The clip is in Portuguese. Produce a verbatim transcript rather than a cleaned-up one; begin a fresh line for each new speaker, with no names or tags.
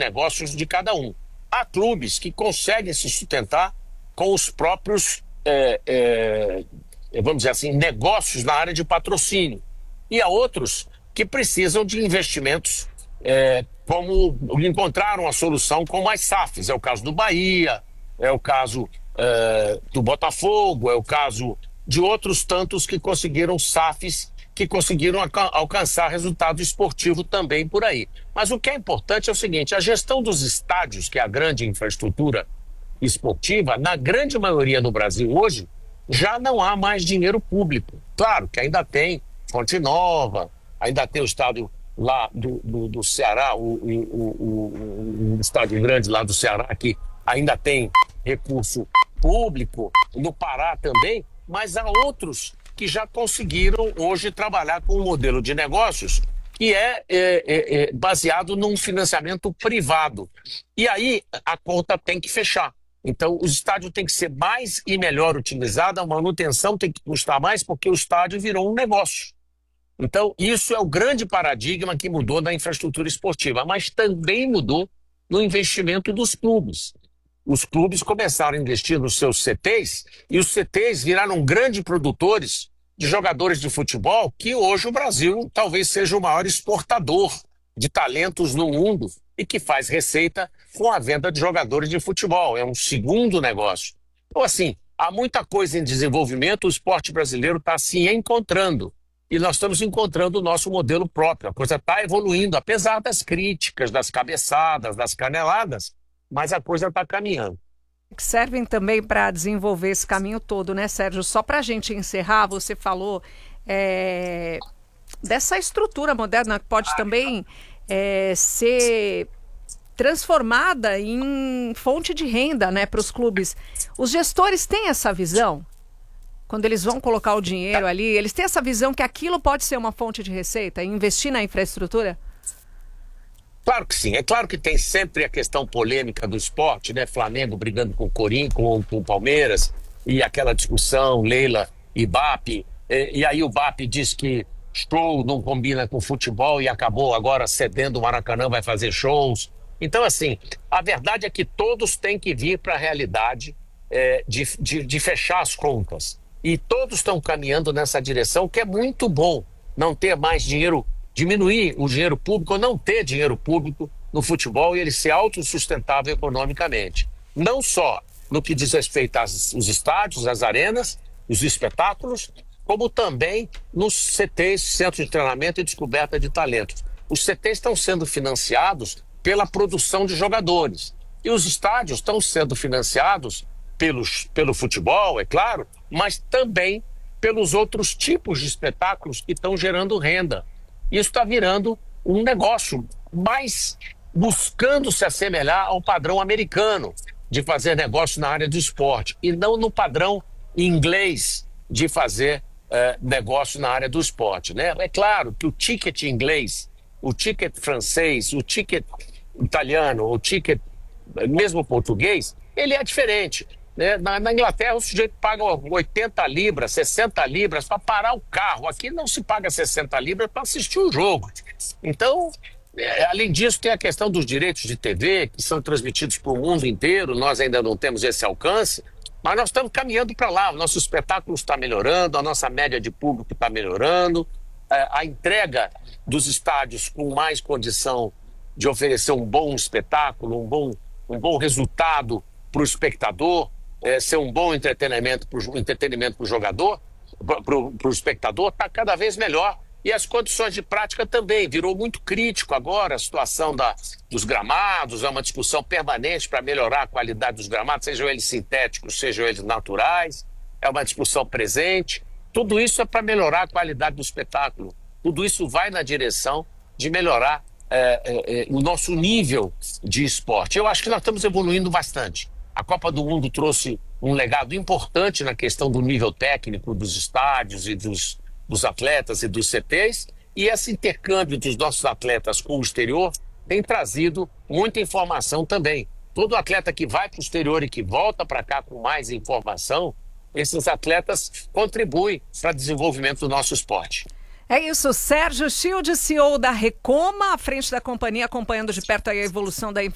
negócios de cada um. Há clubes que conseguem se sustentar com os próprios, é, é, vamos dizer assim, negócios na área de patrocínio. E há outros que precisam de investimentos, é, como encontraram a solução com as S A Fs. É o caso do Bahia, é o caso é, do Botafogo, é o caso de outros tantos que conseguiram S A Fs, que conseguiram alcançar resultado esportivo também por aí. Mas o que é importante é o seguinte: a gestão dos estádios, que é a grande infraestrutura esportiva, na grande maioria no Brasil hoje, já não há mais dinheiro público. Claro que ainda tem Fonte Nova, ainda tem o estádio lá do, do, do Ceará, o, o, o, o estádio grande lá do Ceará, que ainda tem recurso público, no Pará também, mas há outros que já conseguiram hoje trabalhar com um modelo de negócios que é, é, é, é baseado num financiamento privado. E aí a conta tem que fechar. Então o estádio tem que ser mais e melhor utilizado, a manutenção tem que custar mais, porque o estádio virou um negócio. Então isso é o grande paradigma que mudou na infraestrutura esportiva, mas também mudou no investimento dos clubes. Os clubes começaram a investir nos seus C Tês e os C Tês viraram grandes produtores de jogadores de futebol, que hoje o Brasil talvez seja o maior exportador de talentos no mundo e que faz receita com a venda de jogadores de futebol. É um segundo negócio. Então, assim, há muita coisa em desenvolvimento, o esporte brasileiro está se encontrando. E nós estamos encontrando o nosso modelo próprio. A coisa está evoluindo, apesar das críticas, das cabeçadas, das caneladas, mas a coisa está caminhando.
Que servem também para desenvolver esse caminho todo, né, Sérgio? Só para a gente encerrar, você falou é, dessa estrutura moderna que pode também é, ser transformada em fonte de renda, né, para os clubes. Os gestores têm essa visão? Quando eles vão colocar o dinheiro ali, eles têm essa visão que aquilo pode ser uma fonte de receita e investir na infraestrutura?
Claro que sim. É claro que tem sempre a questão polêmica do esporte, né? Flamengo brigando com o Corinthians, com, com o Palmeiras, e aquela discussão, Leila e B A P. E, e aí o B A P diz que show não combina com futebol e acabou agora cedendo o Maracanã, vai fazer shows. Então, assim, a verdade é que todos têm que vir para a realidade é, de, de, de fechar as contas. E todos estão caminhando nessa direção, que é muito bom não ter mais dinheiro, diminuir o dinheiro público ou não ter dinheiro público no futebol e ele ser autossustentável economicamente. Não só no que diz respeito aos estádios, às arenas, os espetáculos, como também nos C Tês, Centros de Treinamento e Descoberta de Talentos. Os C Tês estão sendo financiados pela produção de jogadores. E os estádios estão sendo financiados pelos, pelo futebol, é claro, mas também pelos outros tipos de espetáculos que estão gerando renda. Isso está virando um negócio, mais buscando se assemelhar ao padrão americano de fazer negócio na área do esporte e não no padrão inglês de fazer eh, negócio na área do esporte, né? É claro que o ticket inglês, o ticket francês, o ticket italiano, o ticket mesmo português, ele é diferente. Né? Na, na Inglaterra o sujeito paga oitenta libras, sessenta libras para parar o carro. Aqui não se paga sessenta libras para assistir o jogo. Então, é, além disso, tem a questão dos direitos de T V, que são transmitidos para o mundo inteiro. Nós ainda não temos esse alcance, mas nós estamos caminhando para lá. O nosso espetáculo está melhorando, a nossa média de público está melhorando, é, a entrega dos estádios com mais condição de oferecer um bom espetáculo, um bom, um bom resultado para o espectador, É, ser um bom entretenimento para o entretenimento pro jogador, para o espectador, está cada vez melhor. E as condições de prática também. Virou muito crítico agora a situação da, dos gramados, é uma discussão permanente para melhorar a qualidade dos gramados, sejam eles sintéticos, sejam eles naturais. É uma discussão presente. Tudo isso é para melhorar a qualidade do espetáculo. Tudo isso vai na direção de melhorar é, é, é, o nosso nível de esporte. Eu acho que nós estamos evoluindo bastante. A Copa do Mundo trouxe um legado importante na questão do nível técnico dos estádios e dos, dos atletas e dos C Tês, e esse intercâmbio dos nossos atletas com o exterior tem trazido muita informação também. Todo atleta que vai para o exterior e que volta para cá com mais informação, esses atletas contribuem para o desenvolvimento do nosso esporte.
É isso, Sérgio Schild, C E O da Recoma, à frente da companhia, acompanhando de perto aí a evolução da